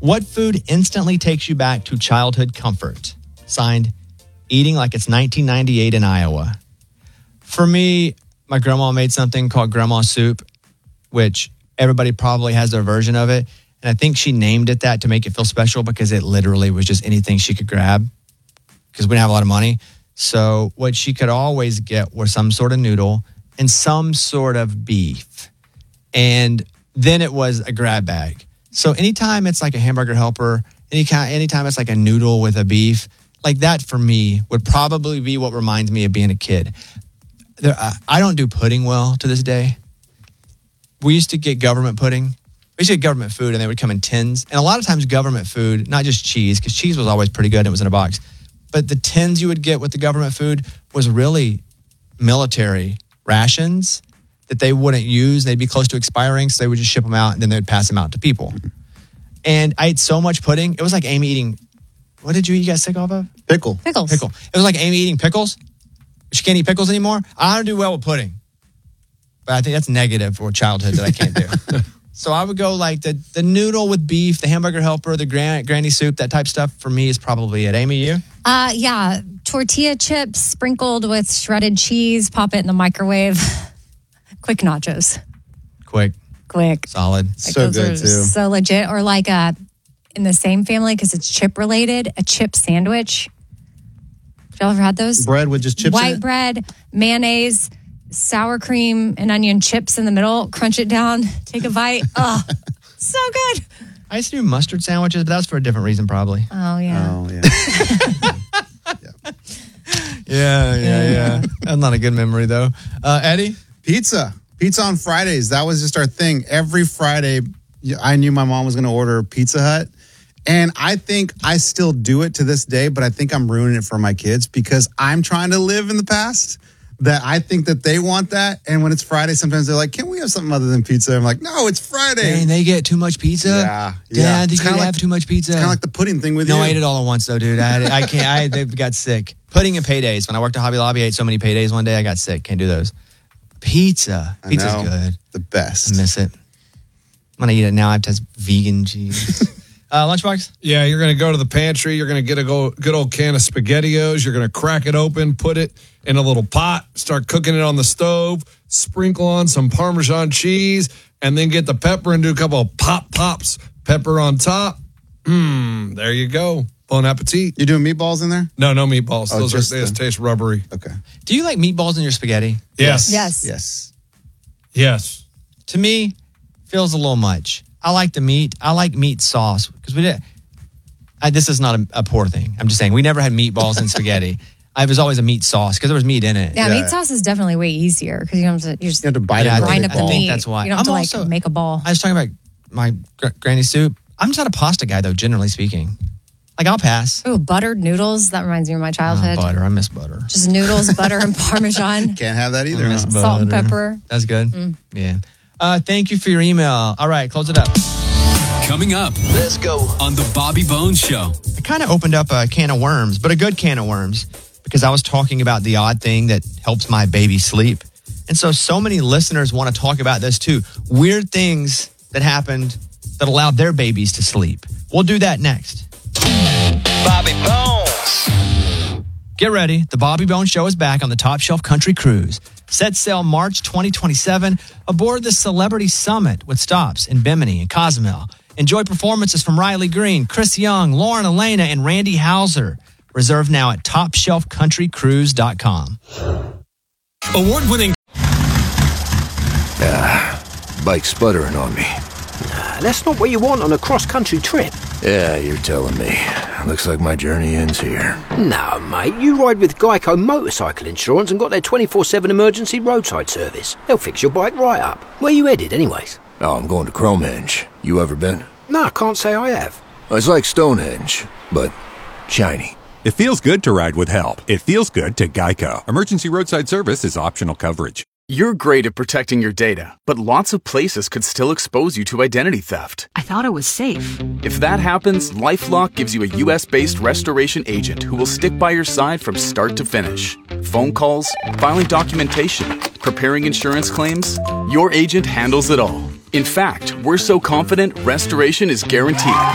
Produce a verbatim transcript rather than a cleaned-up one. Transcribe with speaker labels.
Speaker 1: What food instantly takes you back to childhood comfort? Signed, eating like it's nineteen ninety-eight in Iowa. For me, my grandma made something called grandma soup, which everybody probably has their version of it. And I think she named it that to make it feel special because it literally was just anything she could grab because we didn't have a lot of money. So what she could always get was some sort of noodle and some sort of beef. And then it was a grab bag. So anytime it's like a hamburger helper, any kind, anytime it's like a noodle with a beef, like that for me would probably be what reminds me of being a kid. There, uh, I don't do pudding well to this day. We used to get government pudding. We used to get government food and they would come in tins. And a lot of times government food, not just cheese, because cheese was always pretty good and it was in a box. But the tins you would get with the government food was really military rations that they wouldn't use. They'd be close to expiring, so they would just ship them out and then they'd pass them out to people. And I ate so much pudding. It was like Amy eating, what did you eat? You got sick off of?
Speaker 2: Pickle.
Speaker 3: Pickles.
Speaker 1: Pickle. It was like Amy eating pickles. She can't eat pickles anymore. I don't do well with pudding. But I think that's negative for childhood that I can't do. So I would go like the, the noodle with beef, the hamburger helper, the gran- granny soup, that type stuff for me is probably it. Amy, you?
Speaker 3: Uh, yeah, tortilla chips sprinkled with shredded cheese. Pop it in the microwave. Quick nachos.
Speaker 1: Quick.
Speaker 3: Quick.
Speaker 1: Solid.
Speaker 3: Like
Speaker 2: so
Speaker 3: those
Speaker 2: good,
Speaker 3: are
Speaker 2: too.
Speaker 3: So legit. Or like a, in the same family, because it's chip related, a chip sandwich. Y'all ever had those?
Speaker 2: Bread with just chips
Speaker 3: White
Speaker 2: in it?
Speaker 3: bread, mayonnaise, sour cream, and onion chips in the middle. Crunch it down. Take a bite. Oh, so good.
Speaker 1: I used to do mustard sandwiches, but that was for a different reason probably.
Speaker 3: Oh, yeah.
Speaker 2: Oh, yeah.
Speaker 1: Yeah, yeah, yeah. That's not a good memory though. Uh, Eddie?
Speaker 2: Pizza. Pizza on Fridays. That was just our thing. Every Friday, I knew my mom was going to order Pizza Hut. And I think I still do it to this day, but I think I'm ruining it for my kids because I'm trying to live in the past that I think that they want that. And when it's Friday, sometimes they're like, can we have something other than pizza? I'm like, no, it's Friday.
Speaker 1: Dang, they get too much pizza?
Speaker 2: Yeah, yeah.
Speaker 1: Dad,
Speaker 2: It's
Speaker 1: did you
Speaker 2: kinda
Speaker 1: have
Speaker 2: like-
Speaker 1: too much pizza?
Speaker 2: It's kind of like the pudding thing with
Speaker 1: no,
Speaker 2: you.
Speaker 1: I ate it all at once though, dude. I, had, I can't, I they got sick. Pudding and paydays. When I worked at Hobby Lobby, I ate so many paydays one day, I got sick. Can't do those. Pizza.
Speaker 2: I
Speaker 1: Pizza's
Speaker 2: know.
Speaker 1: good.
Speaker 2: The best.
Speaker 1: I miss it. When I eat it now, I have to have vegan cheese. uh, Lunchbox?
Speaker 4: Yeah, you're going to go to the pantry. You're going to get a go, good old can of SpaghettiOs. You're going to crack it open, put it in a little pot, start cooking it on the stove, sprinkle on some Parmesan cheese, and then get the pepper and do a couple of pop pops. Pepper on top. Mmm, there you go. Bon appetit.
Speaker 2: You doing meatballs in there?
Speaker 4: No, no meatballs.
Speaker 2: Oh,
Speaker 4: Those
Speaker 2: just
Speaker 4: are, they just
Speaker 2: the-
Speaker 4: taste rubbery.
Speaker 2: Okay.
Speaker 1: Do you like meatballs in your spaghetti?
Speaker 4: Yes.
Speaker 3: Yes.
Speaker 2: Yes.
Speaker 4: Yes.
Speaker 1: To me, feels a little much. I like the meat. I like meat sauce because we did. I, this is not a, a poor thing. I'm just saying we never had meatballs in spaghetti. I was always a meat sauce because there was meat in it.
Speaker 3: Yeah,
Speaker 2: Yeah.
Speaker 3: meat sauce is definitely way easier because you don't have to, you just
Speaker 2: You have to bite
Speaker 1: Yeah,
Speaker 2: it.
Speaker 1: I
Speaker 2: with
Speaker 3: grind
Speaker 2: a
Speaker 3: up the
Speaker 2: ball.
Speaker 1: I think
Speaker 3: meat.
Speaker 1: that's why.
Speaker 3: You don't have
Speaker 1: I'm
Speaker 3: to like
Speaker 1: also-
Speaker 3: make a ball.
Speaker 1: I was talking about my gr- granny soup. I'm just not a pasta guy though, generally speaking. Like I'll pass.
Speaker 3: Oh, buttered noodles. That reminds me of my
Speaker 1: Oh,
Speaker 3: childhood.
Speaker 1: butter. I miss butter.
Speaker 3: Just noodles, butter, and Parmesan.
Speaker 2: Can't have that either.
Speaker 1: I miss
Speaker 2: huh?
Speaker 3: Salt and
Speaker 1: butter.
Speaker 3: pepper.
Speaker 1: That's good. Yeah. Uh, thank you for your email. All right, close it up.
Speaker 5: Coming up. Let's go. On the Bobby Bones Show.
Speaker 1: I kind of opened up a can of worms, but a good can of worms, because I was talking about the odd thing that helps my baby sleep. And so, so many listeners want to talk about this too. Weird things that happened that allowed their babies to sleep. We'll do that next.
Speaker 6: Bobby Bones.
Speaker 1: Get ready. The Bobby Bones Show is back on the Top Shelf Country Cruise. Set sail March twenty twenty-seven aboard the Celebrity Summit with stops in Bimini and Cozumel. Enjoy performances from Riley Green, Chris Young, Lauren Elena, and Randy Hauser. Reserve now at top shelf country cruise dot com.
Speaker 5: Award-winning.
Speaker 7: Bike sputtering on me.
Speaker 8: That's not what you want on a cross-country trip.
Speaker 7: Yeah, you're telling me. Looks like my journey ends here.
Speaker 8: No, mate, you ride with Geico Motorcycle Insurance and got their twenty-four seven emergency roadside service. They'll fix your bike right up. Where you headed, anyways?
Speaker 7: Oh, I'm going to Cromenge. You ever been?
Speaker 8: No, I can't say I have.
Speaker 7: It's like Stonehenge, but shiny.
Speaker 9: It feels good to ride with help. It feels good to Geico. Emergency roadside service is optional coverage.
Speaker 10: You're great at protecting your data, but lots of places could still expose you to identity theft.
Speaker 11: I thought it was safe.
Speaker 10: If that happens, LifeLock gives you a U S-based restoration agent who will stick by your side from start to finish. Phone calls, filing documentation, preparing insurance claims, your agent handles it all. In fact, we're so confident restoration is guaranteed.